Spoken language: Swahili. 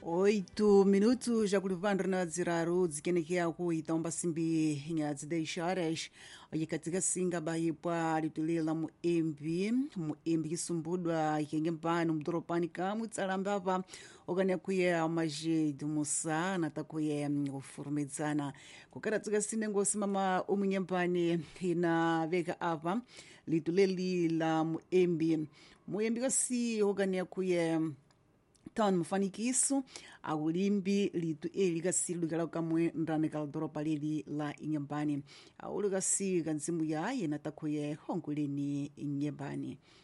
8 minutos já kulipandra na ziraru zikenekea kuitomba simbi nyazi deixaras oye katika singa bahipwa litulila muembi kisumbudwa ikenge mpano mdoropani kamu tsalambapa okanya kuye amaje dumusa natakuye ufurumedzana kukara tsika sine ngosimama umunyempani ina veka apa lituleli la muembi kasi okanya kuye tan mufanikiso aulimbi litu elikasi lukala kamwe ndane kaldoropa lili la inyambani aulukasi kanzimu yaye natakuye honkuleni inyambani